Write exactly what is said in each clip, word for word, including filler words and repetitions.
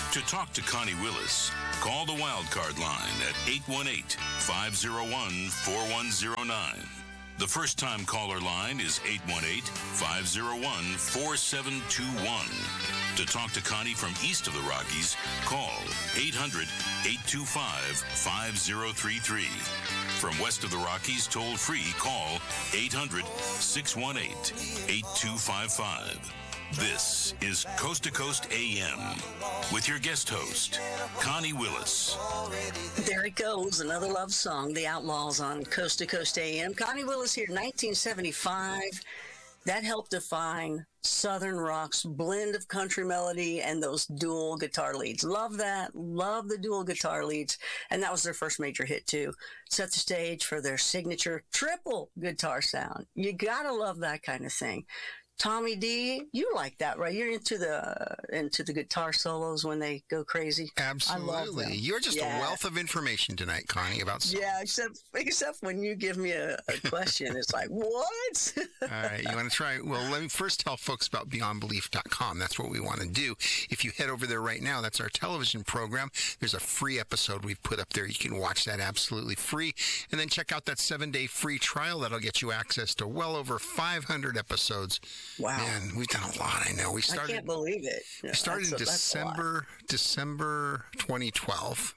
To talk to Connie Willis, call the Wildcard line at eight one eight, five oh one, four one oh nine. The first-time caller line is eight one eight, five oh one, four seven two one. To talk to Connie from east of the Rockies, call eight hundred, eight two five, five oh three three. From west of the Rockies, toll-free, call eight hundred, six one eight, eight two five five. This is Coast to Coast A M with your guest host, Connie Willis. There it goes, another love song, The Outlaws on Coast to Coast A M. Connie Willis here, nineteen seventy-five. That helped define Southern rock's blend of country melody and those dual guitar leads. Love that. Love the dual guitar leads. And that was their first major hit, too. Set the stage for their signature triple guitar sound. You gotta love that kind of thing. Tommy D, you like that, right? You're into the uh, into the guitar solos when they go crazy. Absolutely. You're just yeah. a wealth of information tonight, Connie, about songs. Yeah, except except when you give me a, a question, it's like, what? All right, you want to try? Well, let me first tell folks about beyond belief dot com. That's what we want to do. If you head over there right now, that's our television program. There's a free episode we've put up there. You can watch that absolutely free. And then check out that seven-day free trial. That'll get you access to well over five hundred episodes. Wow. Man, we've done a lot, I know. We started, I can't believe it. We started in December, December twenty twelve.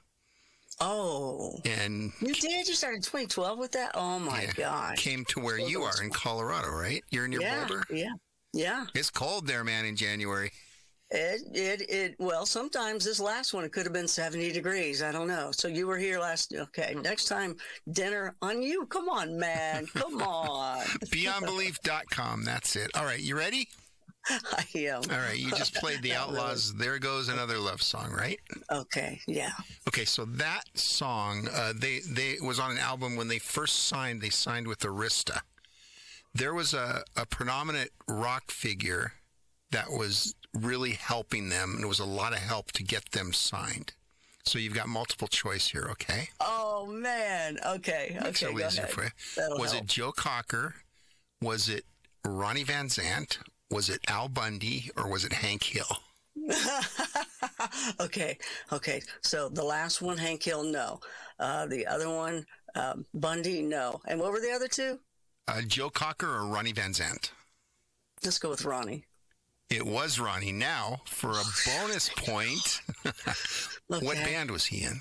Oh. And you did? You started twenty twelve with that? Oh, my yeah, gosh. Came to where so you are in Colorado, right? You're in your yeah, Boulder? Yeah, yeah. It's cold there, man, in January. It, it, it, well, sometimes this last one, it could have been seventy degrees. I don't know. So you were here last, okay. Next time, dinner on you. Come on, man. Come on. beyond belief dot com. That's it. All right. You ready? I am. All right. You just played The Outlaws. There Goes Another Love Song, right? Okay. Yeah. Okay. So that song, uh, they, they was on an album when they first signed. They signed with Arista. There was a, a predominant rock figure that was really helping them, and it was a lot of help to get them signed. So you've got multiple choice here, okay? Oh, man. Okay. Makes Okay, it go easier ahead. for you. That'll was help. it Joe Cocker? Was it Ronnie Van Zant? Was it Al Bundy? Or was it Hank Hill? okay. Okay. So the last one, Hank Hill, no. Uh, the other one, um, Bundy, no. And what were the other two? Uh, Joe Cocker or Ronnie Van Zant? Let's go with Ronnie. It was Ronnie. Now, for a bonus point, okay. What band was he in?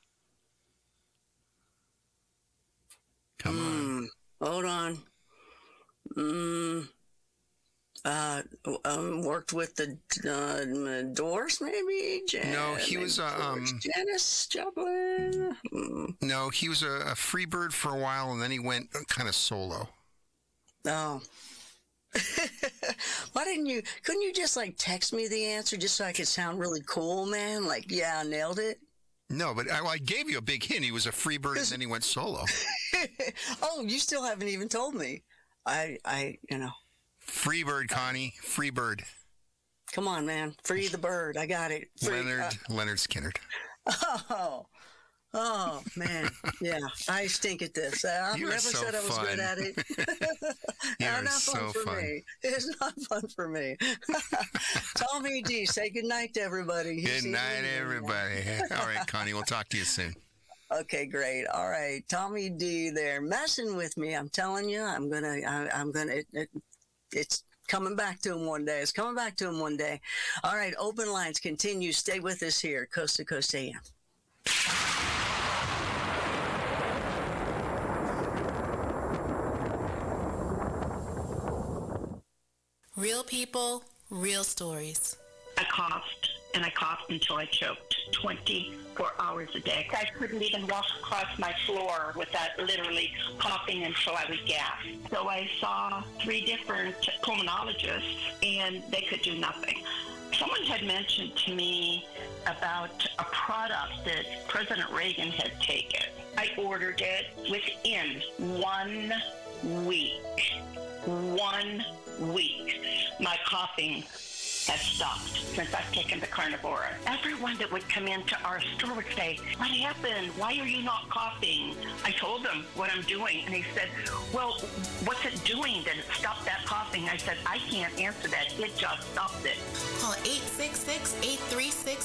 Come mm, on. Hold on. Mm, uh, um, worked with the uh, Doors, maybe? Jan- no, he was uh, um, Janis Joplin. Mm. No, he was a, a free bird for a while, and then he went kind of solo. Oh. Why didn't you, couldn't you just like text me the answer just so I could sound really cool, man? Like, yeah, I nailed it. No, but I, I gave you a big hint. He was a free bird and then he went solo. Oh, you still haven't even told me. I, I, you know. Free bird, Connie. Free bird. Come on, man. Free the bird. I got it. Free, Leonard, uh, Leonard Skinner. Oh. Oh, man. Yeah, I stink at this. I've You're never so said I was fun. good at it. You're not so fun for fun. me. It's not fun for me. Tommy D, say good night to everybody. Good night, everybody. All right, Connie, we'll talk to you soon. Okay, great. All right, Tommy D there messing with me. I'm telling you, I'm going to, I'm going to, it, it, it's coming back to him one day. It's coming back to him one day. All right, open lines continue. Stay with us here, Coast to Coast A M. Real people, real stories. I coughed, and I coughed until I choked twenty-four hours a day. I couldn't even walk across my floor without literally coughing until I would gasp. So I saw three different pulmonologists, and they could do nothing. Someone had mentioned to me about a product that President Reagan had taken. I ordered it within one week. One week. My coughing has stopped since I've taken the Carnivora. Everyone that would come into our store would say, what happened? Why are you not coughing? I told them what I'm doing, and he said, well, what's it doing that it stopped that coughing? I said, I can't answer that. It just stopped it. Call eight six six, eight three six, eight seven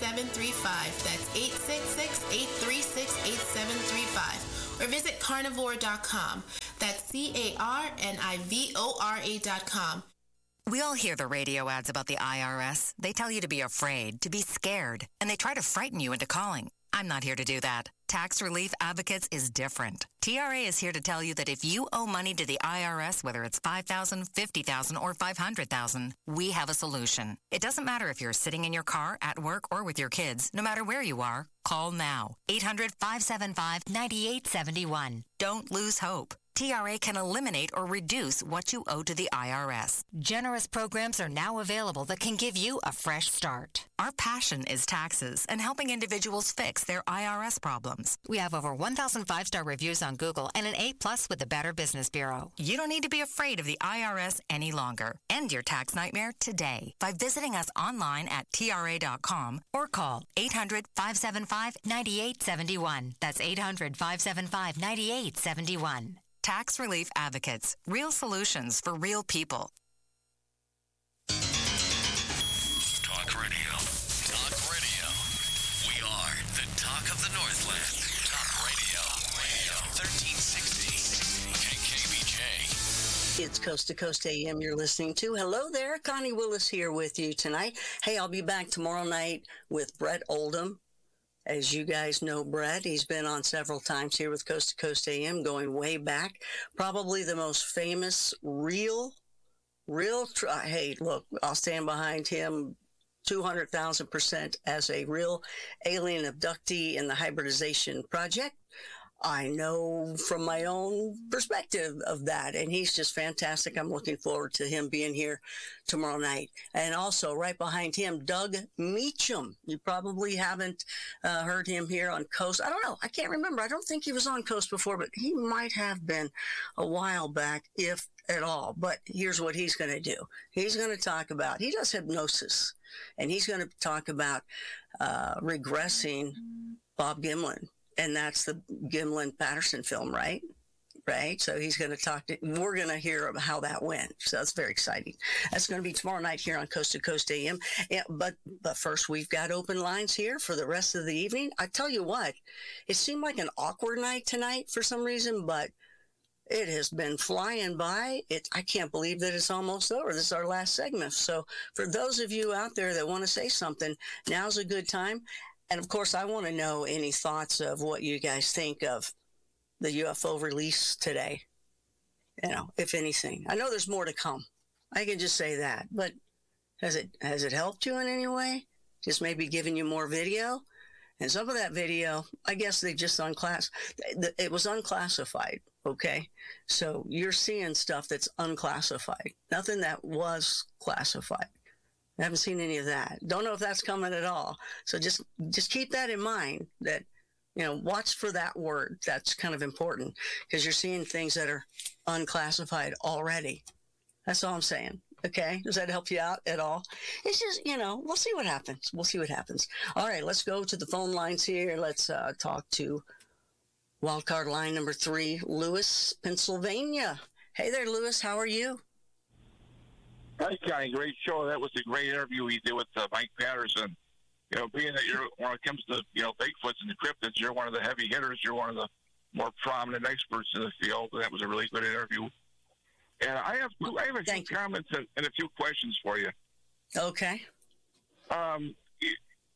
seven three five. That's eight six six, eight three six, eight seven three five. Or visit carnivore dot com. That's C A R N I V O R A dot com. We all hear the radio ads about the I R S. They tell you to be afraid, to be scared, and they try to frighten you into calling. I'm not here to do that. Tax Relief Advocates is different. T R A is here to tell you that if you owe money to the I R S, whether it's five thousand dollars, fifty thousand dollars, or five hundred thousand dollars, we have a solution. It doesn't matter if you're sitting in your car, at work, or with your kids. No matter where you are, call now. eight hundred, five seven five, nine eight seven one. Don't lose hope. T R A can eliminate or reduce what you owe to the I R S. Generous programs are now available that can give you a fresh start. Our passion is taxes and helping individuals fix their I R S problems. We have over one thousand five-star reviews on Google and an A plus with the Better Business Bureau. You don't need to be afraid of the I R S any longer. End your tax nightmare today by visiting us online at T R A dot com or call eight hundred, five seven five, nine eight seven one. That's eight hundred, five seven five, nine eight seven one. Tax Relief Advocates. Real solutions for real people. Talk radio. Talk radio. We are the talk of the Northland. Talk radio. Radio thirteen sixty. K K B J. It's Coast to Coast A M you're listening to. Hello there. Connie Willis here with you tonight. Hey, I'll be back tomorrow night with Brett Oldham. As you guys know, Brett, he's been on several times here with Coast to Coast A M, going way back. Probably the most famous real, real, tr- hey, look, I'll stand behind him two hundred thousand percent as a real alien abductee in the hybridization project. I know from my own perspective of that, and he's just fantastic. I'm looking forward to him being here tomorrow night. And also right behind him, Doug Meacham. You probably haven't uh, heard him here on Coast. I don't know. I can't remember. I don't think he was on Coast before, but he might have been a while back, if at all. But here's what he's going to do. He's going to talk about, he does hypnosis, and he's going to talk about uh, regressing Bob Gimlin. And that's the Gimlin-Patterson film, right? Right? So he's going to talk to, we're going to hear about how that went. So that's very exciting. That's going to be tomorrow night here on Coast to Coast A M. Yeah, but, but first, we've got open lines here for the rest of the evening. I tell you what, it seemed like an awkward night tonight for some reason, but it has been flying by. It, I can't believe that it's almost over. This is our last segment. So for those of you out there that want to say something, now's a good time. And, of course, I want to know any thoughts of what you guys think of the U F O release today, you know, if anything. I know there's more to come. I can just say that. But has it has it helped you in any way? Just maybe giving you more video? And some of that video, I guess they just unclassified. It was unclassified, okay? So you're seeing stuff that's unclassified. Nothing that was classified. I haven't seen any of that. Don't know if that's coming at all. So just just keep that in mind, that, you know, watch for that word. That's kind of important because you're seeing things that are unclassified already. That's all I'm saying. Okay. Does that help you out at all? It's just, you know, we'll see what happens. We'll see what happens. All right. Let's go to the phone lines here. Let's uh, talk to wildcard line number three, Lewis, Pennsylvania. Hey there, Lewis. How are you? Hi, Connie. Great show. That was a great interview he did with uh, Mike Patterson. You know, being that you're, when it comes to, you know, Bigfoots and the cryptids, you're one of the heavy hitters. You're one of the more prominent experts in the field. That was a really good interview. And I have, I have a Thank few you. comments and, and a few questions for you. Okay. Um, it,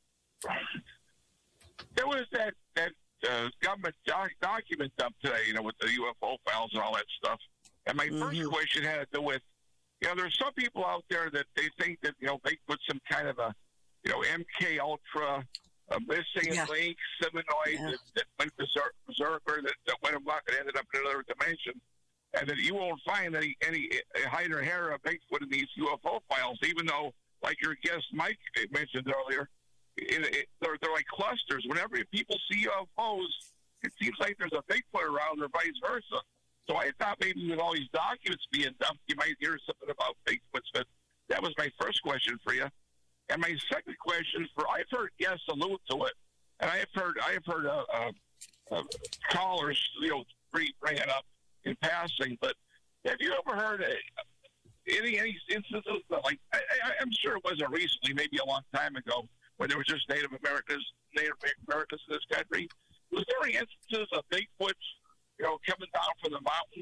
there was that, that uh, government doc, document up today, you know, with the U F O files and all that stuff. And my mm-hmm. first question had to do with, you know, there's some people out there that they think that, you know, they put some kind of a, you know, M K Ultra, a missing Yeah. link, Seminoid Yeah. that, that went berser- berserker, that, that went amok and ended up in another dimension, and that you won't find any, any hide or hair of Bigfoot in these U F O files, even though, like your guest Mike mentioned earlier, it, it, they're, they're like clusters. Whenever people see U F Os, it seems like there's a Bigfoot around or vice versa. So I thought maybe with all these documents being dumped, you might hear something about Bigfoots. But that was my first question for you. And my second question for, I've heard guests allude to it, and I have heard I have heard uh, uh, uh, callers, you know, bring, bring it up in passing. But have you ever heard uh, any any instances that, like, I, I, I'm sure it wasn't recently, maybe a long time ago, when there was just Native Americans, Native Americans in this country. Was there any instances of Bigfoots, you know, coming down from the mountains